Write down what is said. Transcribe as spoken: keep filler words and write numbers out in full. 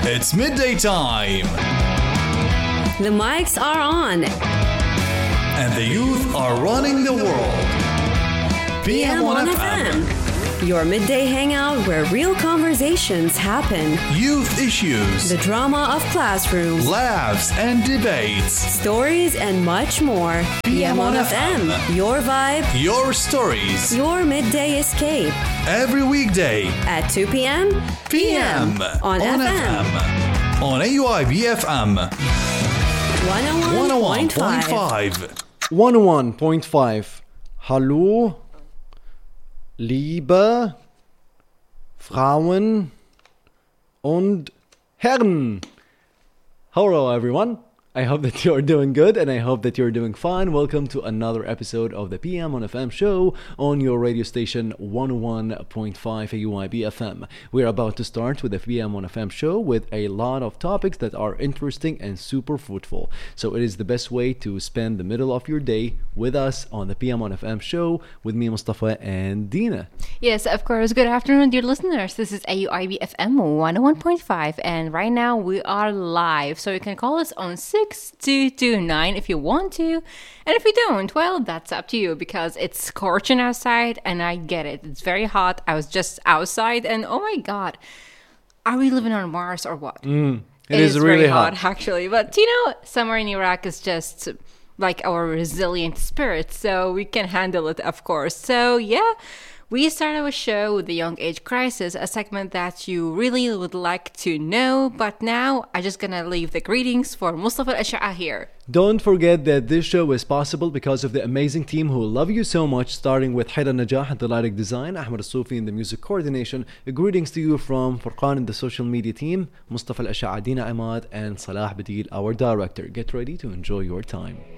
It's midday time. The mics are on. And the youth are running the world. P M one F M. Your midday hangout where real conversations happen. Youth issues. The drama of classrooms. Laughs and debates. Stories and much more. P M one F M. Your vibe. Your stories. Your midday escape. Every weekday. At two p.m. P M. On, on F M. F M. On A U I B F M. one oh one point five. one oh one point five. Hallo, liebe Frauen und Herren. Hello, everyone. I hope that you're doing good and I hope that you're doing fine. Welcome to another episode of the P M one F M show on your radio station one oh one point five A U I B F M. We're about to start with the P M one F M show with a lot of topics that are interesting and super fruitful. So it is the best way to spend the middle of your day with us on the P M one F M show with me, Mustafa, and Dina. Yes, of course. Good afternoon, dear listeners. This is A U I B F M one oh one point five and right now we are live. So you can call us on six two two nine if you want to, and if you don't, well, that's up to you because it's scorching outside and I get it. It's very hot. I was just outside and oh my god, are we living on Mars or what? Mm, it, it is, is really very hot. hot actually, but you know, summer in Iraq is just like our resilient spirit, so we can handle it, of course. So yeah, we start our show with the Young Age Crisis, a segment that you really would like to know. But now, I'm just gonna leave the greetings for Mustafa Al-Asha'a here. Don't forget that this show is possible because of the amazing team who love you so much, starting with Haida Najah at the lyric design, Ahmed Al-Soufi in the music coordination. Greetings to you from Furqan in the social media team, Mustafa Al-Asha'a, Dina Ahmad, and Salah Badil, our director. Get ready to enjoy your time.